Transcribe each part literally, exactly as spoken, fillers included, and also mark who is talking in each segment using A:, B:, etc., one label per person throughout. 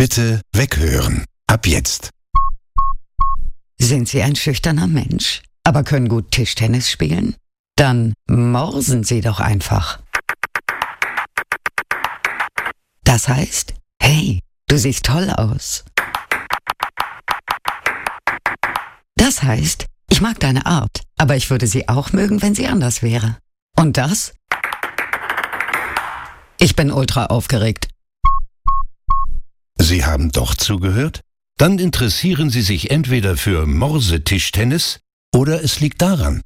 A: Bitte weghören. Ab jetzt.
B: Sind Sie ein schüchterner Mensch, aber können gut Tischtennis spielen? Dann morsen Sie doch einfach. Das heißt, hey, du siehst toll aus. Das heißt, ich mag deine Art, aber ich würde sie auch mögen, wenn sie anders wäre. Und das? Ich bin ultra aufgeregt.
A: Sie haben doch zugehört? Dann interessieren Sie sich entweder für Morsetischtennis oder es liegt daran.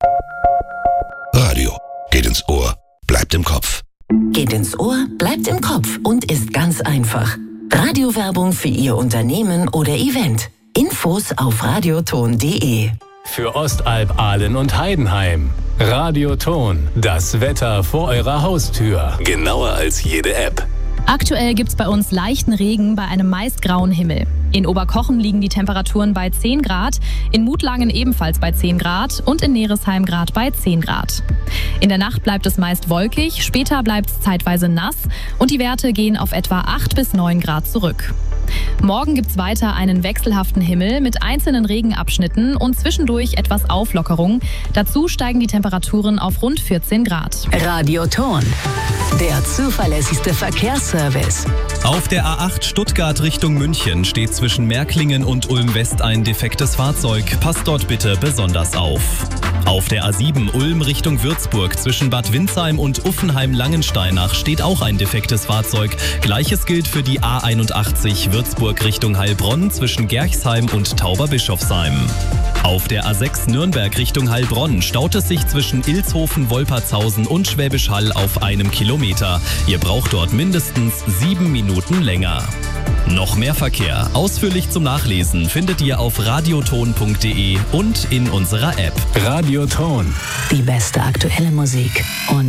A: Radio geht ins Ohr, bleibt im Kopf.
C: Geht ins Ohr, bleibt im Kopf und ist ganz einfach. Radiowerbung für Ihr Unternehmen oder Event. Infos auf radioton punkt de.
D: Für Ostalb, Ahlen und Heidenheim. Radioton, das Wetter vor eurer Haustür. Genauer als jede App.
E: Aktuell gibt es bei uns leichten Regen bei einem meist grauen Himmel. In Oberkochen liegen die Temperaturen bei zehn Grad, in Mutlangen ebenfalls bei zehn Grad und in Neresheim Grad bei zehn Grad. In der Nacht bleibt es meist wolkig, später bleibt es zeitweise nass und die Werte gehen auf etwa acht bis neun Grad zurück. Morgen gibt es weiter einen wechselhaften Himmel mit einzelnen Regenabschnitten und zwischendurch etwas Auflockerung. Dazu steigen die Temperaturen auf rund vierzehn Grad.
C: Radioton, der zuverlässigste Verkehrsservice.
F: Auf der A acht Stuttgart Richtung München steht zwischen Märklingen und Ulm-West ein defektes Fahrzeug. Passt dort bitte besonders auf. Auf der A sieben Ulm Richtung Würzburg zwischen Bad Windsheim und Uffenheim-Langensteinach steht auch ein defektes Fahrzeug. Gleiches gilt für die A einundachtzig Würzburg Richtung Heilbronn zwischen Gerchsheim und Tauberbischofsheim. Auf der A sechs Nürnberg Richtung Heilbronn staut es sich zwischen Ilshofen, Wolpertshausen und Schwäbisch Hall auf einem Kilometer. Ihr braucht dort mindestens sieben Minuten länger. Noch mehr Verkehr, ausführlich zum Nachlesen, findet ihr auf radioton punkt de und in unserer App.
D: Radioton.
C: Die beste aktuelle Musik und